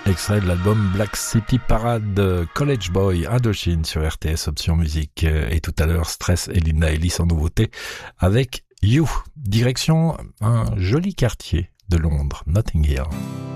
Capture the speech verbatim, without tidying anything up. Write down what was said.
Extrait de l'album Black City Parade, College Boy, Indochine sur R T S Option Musique. Et tout à l'heure, Stress et Linda Ellis en nouveauté avec You. Direction un joli quartier de Londres, Notting Hill.